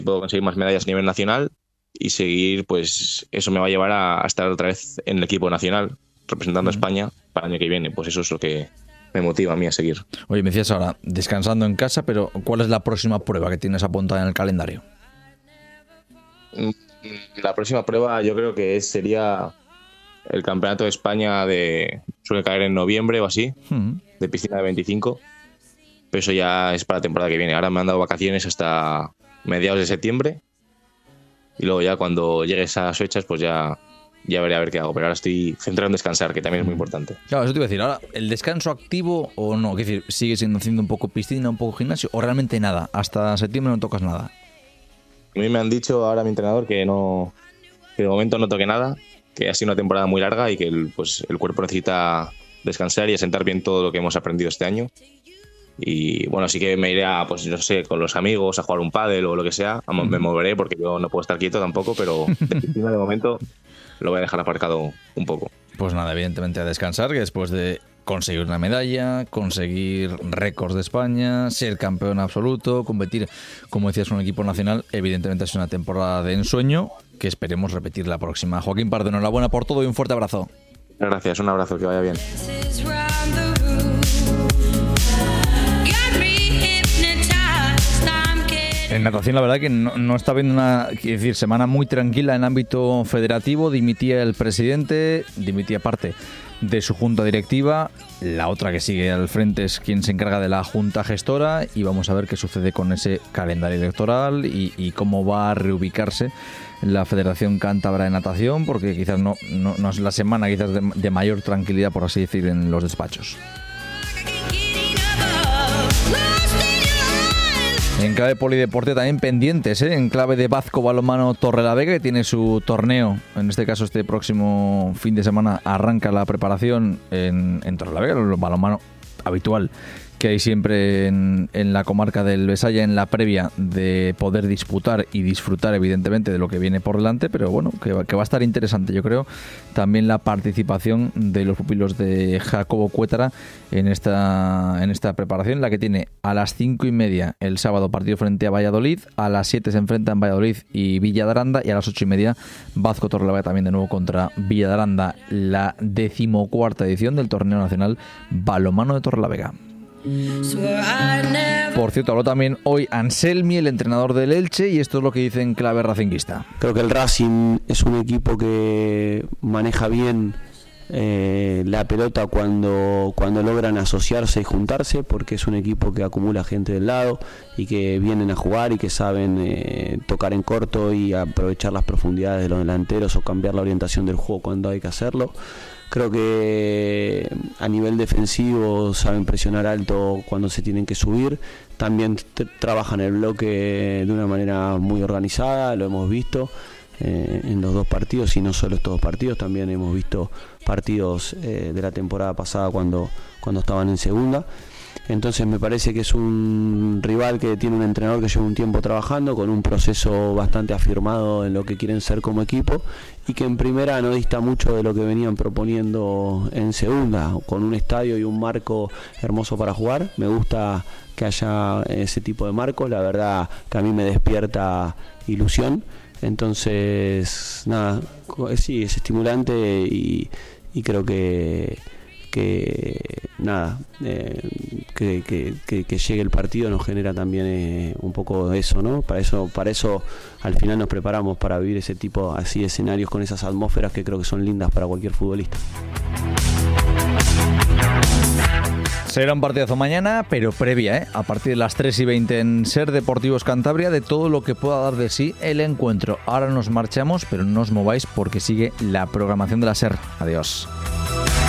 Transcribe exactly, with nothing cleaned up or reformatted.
puedo conseguir más medallas a nivel nacional y seguir, pues eso me va a llevar a, a estar otra vez en el equipo nacional, representando uh-huh. a España para el año que viene. Pues eso es lo que me motiva a mí a seguir. Oye, me decías ahora, descansando en casa, pero ¿cuál es la próxima prueba que tienes apuntada en el calendario? La próxima prueba yo creo que sería el Campeonato de España, de suele caer en noviembre o así, uh-huh. de piscina de veinticinco, pero eso ya es para la temporada que viene. Ahora me han dado vacaciones hasta mediados de septiembre y luego ya cuando llegue esas fechas pues ya, ya veré a ver qué hago, pero ahora estoy centrado en descansar, que también es muy importante. Claro, eso te iba a decir, ahora, ¿el descanso activo o no? Es decir, ¿sigues siendo haciendo un poco piscina, un poco gimnasio o realmente nada? Hasta septiembre no tocas nada. A mí me han dicho ahora mi entrenador que no, que de momento no toque nada, que ha sido una temporada muy larga y que el, pues, el cuerpo necesita descansar y asentar bien todo lo que hemos aprendido este año. Y bueno, sí que me iré a, pues no sé, con los amigos a jugar un pádel o lo que sea. Vamos, me moveré porque yo no puedo estar quieto tampoco, pero de piscina de momento lo voy a dejar aparcado un poco. Pues nada, evidentemente a descansar, que después de conseguir una medalla, conseguir récords de España, ser campeón absoluto, competir, como decías, un equipo nacional, evidentemente es una temporada de ensueño que esperemos repetir la próxima. Joaquín Pardo, enhorabuena por todo y un fuerte abrazo. Gracias, un abrazo, que vaya bien. En natación la verdad que no, no está habiendo una quiero decir, semana muy tranquila en ámbito federativo. Dimitía el presidente, dimitía parte de su junta directiva. La otra que sigue al frente es quien se encarga de la junta gestora y vamos a ver qué sucede con ese calendario electoral y, y cómo va a reubicarse la Federación Cántabra de Natación, porque quizás no, no, no es la semana quizás de, de mayor tranquilidad, por así decir, en los despachos. En clave polideporte también pendientes, ¿eh? En clave de Bazco Balonmano Torrelavega, que tiene su torneo, en este caso este próximo fin de semana arranca la preparación en, en Torrelavega, el balonmano habitual que hay siempre en, en la comarca del Besaya, en la previa de poder disputar y disfrutar evidentemente de lo que viene por delante, pero bueno, que va, que va a estar interesante, yo creo, también la participación de los pupilos de Jacobo Cuétara en esta, en esta preparación, la que tiene a las cinco y media el sábado partido frente a Valladolid, a las siete se enfrentan Valladolid y Villa de Aranda y a las ocho y media Bazco Torrelavega también de nuevo contra Villa de Aranda, la decimocuarta edición del Torneo Nacional Balonmano de Torrelavega. Por cierto, habló también hoy Anselmi, el entrenador del Elche, y esto es lo que dice en clave racinguista. Creo que el Racing es un equipo que maneja bien eh, la pelota cuando, cuando logran asociarse y juntarse, porque es un equipo que acumula gente del lado y que vienen a jugar y que saben eh, tocar en corto y aprovechar las profundidades de los delanteros o cambiar la orientación del juego cuando hay que hacerlo. Creo que a nivel defensivo saben presionar alto cuando se tienen que subir. También t- trabajan el bloque de una manera muy organizada, lo hemos visto eh, en los dos partidos y no solo estos dos partidos. También hemos visto partidos eh, de la temporada pasada cuando, cuando estaban en segunda. Entonces me parece que es un rival que tiene un entrenador que lleva un tiempo trabajando, con un proceso bastante afirmado en lo que quieren ser como equipo y que en primera no dista mucho de lo que venían proponiendo en segunda, con un estadio y un marco hermoso para jugar. Me gusta que haya ese tipo de marcos, la verdad que a mí me despierta ilusión. Entonces, nada, sí, es estimulante y, y creo que... que nada eh, que, que, que, que llegue el partido nos genera también eh, un poco de eso, ¿no? Para eso, para eso al final nos preparamos para vivir ese tipo así de escenarios con esas atmósferas que creo que son lindas para cualquier futbolista. Será un partidazo mañana, pero previa, ¿eh? A partir de las tres y veinte en Ser Deportivos Cantabria, de todo lo que pueda dar de sí el encuentro. Ahora nos marchamos, pero no os mováis porque sigue la programación de la Ser. Adiós.